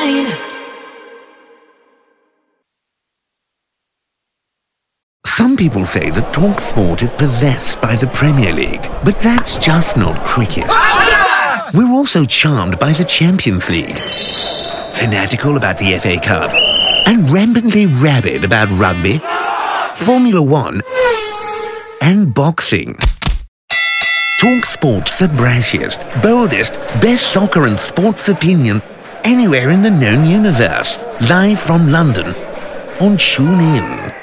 mine. Some people say that TalkSport is possessed by the Premier League, but that's just not cricket. We're also charmed by the Champions League, fanatical about the FA Cup, and rampantly rabid about rugby, Formula One, and boxing. TalkSport's the brashiest, boldest, best soccer and sports opinion anywhere in the known universe. Live from London on TuneIn.